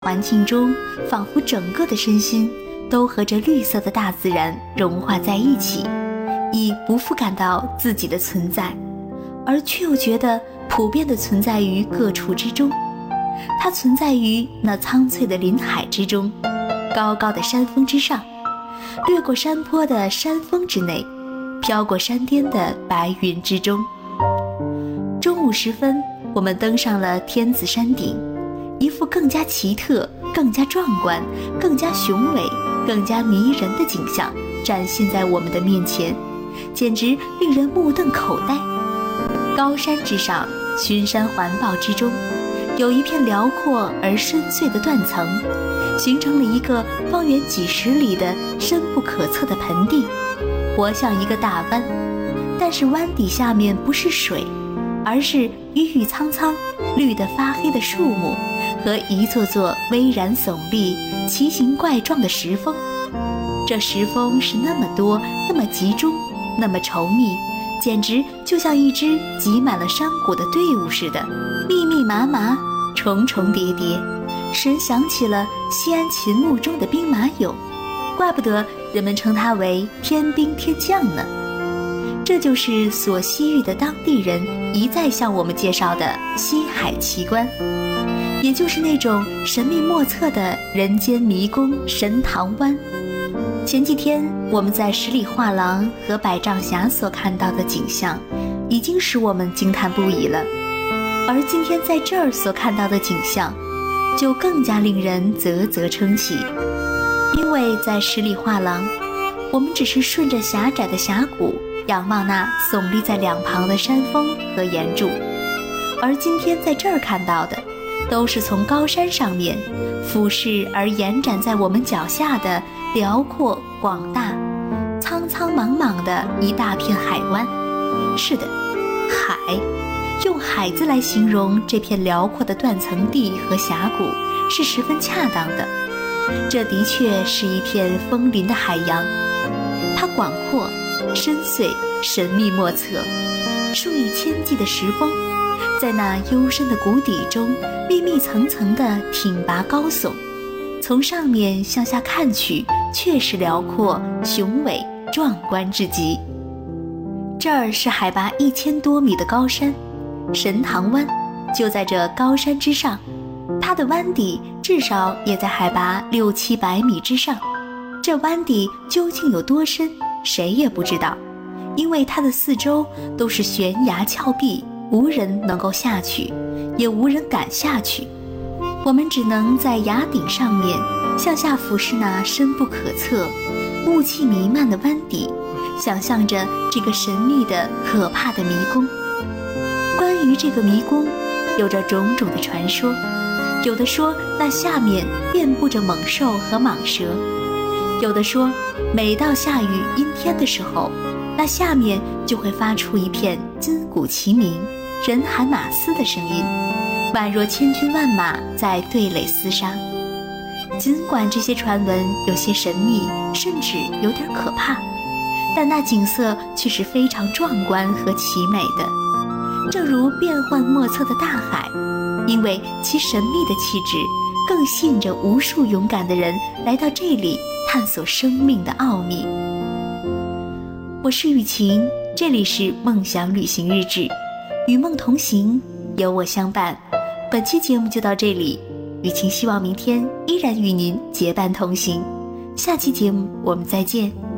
环境中，仿佛整个的身心都和这绿色的大自然融化在一起，已不复感到自己的存在，而却又觉得普遍地存在于各处之中。它存在于那苍翠的林海之中，高高的山峰之上，掠过山坡的山峰之内，飘过山巅的白云之中。中午时分，我们登上了天子山顶，一幅更加奇特、更加壮观、更加雄伟、更加迷人的景象展现在我们的面前，简直令人目瞪口呆。高山之上，群山环抱之中，有一片辽阔而深邃的断层，形成了一个方圆几十里的深不可测的盆地，活像一个大湾。但是湾底下面不是水，而是郁郁苍苍、绿得发黑的树木和一座座巍然耸立、奇形怪状的石峰。这石峰是那么多，那么集中，那么稠密，简直就像一支挤满了山谷的队伍似的，密密麻麻，重重叠叠，使人想起了西安秦墓中的兵马俑，怪不得人们称它为天兵天将呢。这就是所西域的当地人一再向我们介绍的西海奇观，也就是那种神秘莫测的人间迷宫神堂湾。前几天我们在十里画廊和百丈峡所看到的景象已经使我们惊叹不已了，而今天在这儿所看到的景象就更加令人啧啧称奇。因为在十里画廊，我们只是顺着狭窄的峡谷仰望那耸立在两旁的山峰和岩柱，而今天在这儿看到的都是从高山上面俯视而延展在我们脚下的辽阔广大、苍苍茫茫的一大片海湾。是的，海，用海字来形容这片辽阔的断层地和峡谷是十分恰当的。这的确是一片枫林的海洋，它广阔、深邃、神秘莫测，数以千计的石峰在那幽深的谷底中密密层层地挺拔高耸，从上面向下看去，确实辽阔、雄伟、壮观至极。这儿是海拔1000多米的高山，神堂湾就在这高山之上，它的湾底至少也在海拔600-700米之上。这湾底究竟有多深，谁也不知道，因为它的四周都是悬崖峭壁，无人能够下去，也无人敢下去。我们只能在崖顶上面向下俯视那深不可测、雾气弥漫的湾底，想象着这个神秘的、可怕的迷宫。关于这个迷宫，有着种种的传说。有的说那下面遍布着猛兽和蟒蛇，有的说每到下雨阴天的时候，那下面就会发出一片金鼓齐鸣、人喊马嘶的声音，宛若千军万马在对垒厮杀。尽管这些传闻有些神秘，甚至有点可怕，但那景色却是非常壮观和奇美的，正如变幻莫测的大海，因为其神秘的气质更吸引着无数勇敢的人来到这里探索生命的奥秘。我是雨晴，这里是梦想旅行日志，与梦同行，有我相伴。本期节目就到这里，雨晴希望明天依然与您结伴同行。下期节目我们再见。